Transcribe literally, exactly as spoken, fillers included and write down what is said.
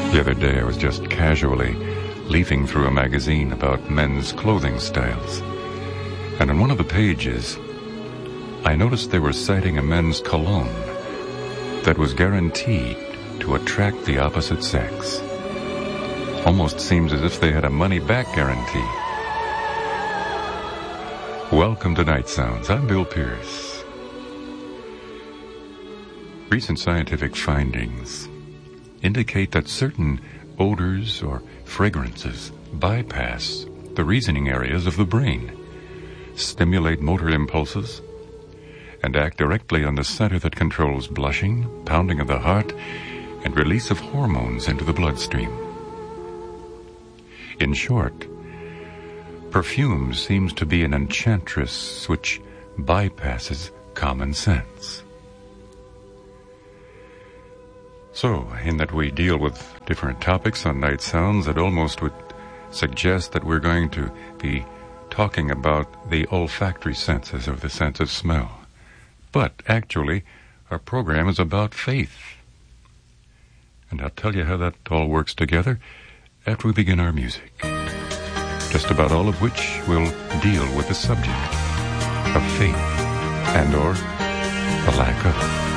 The other day I was just casually leafing through a magazine about men's clothing styles. And on one of the pages, I noticed they were citing a men's cologne that was guaranteed to attract the opposite sex. Almost seems as if they had a money-back guarantee. Welcome to Night Sounds. I'm Bill Pierce. Recent scientific findings indicate that certain odors or fragrances bypass the reasoning areas of the brain, stimulate motor impulses, and act directly on the center that controls blushing, pounding of the heart, and release of hormones into the bloodstream. In short, perfume seems to be an enchantress which bypasses common sense. So, in that we deal with different topics on Night Sounds, it almost would suggest that we're going to be talking about the olfactory senses, or the sense of smell. But actually, our program is about faith. And I'll tell you how that all works together after we begin our music. Just about all of which will deal with the subject of faith and or the lack of it.